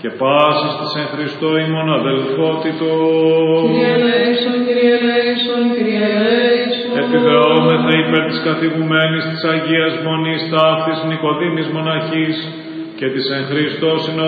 και πάσης της εν Χριστώ ημών αδελφότητος. Κύριε ελέησον, Κύριε ελέησον, Κύριε ελέησον. Επιβεώμεθα υπέρ της καθηγουμένης της Αγίας Μονής ταύτης Νικοδήμης Μοναχής και της εν Χριστώ